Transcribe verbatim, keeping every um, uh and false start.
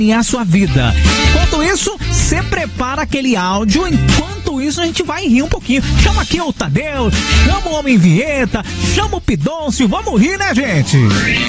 a sua vida. Enquanto isso, você prepara aquele áudio. Enquanto isso, a gente vai rir um pouquinho. Chama aqui o Tadeu, chama o Homem Vinheta, chama o Pidoncio. Vamos rir, né, gente?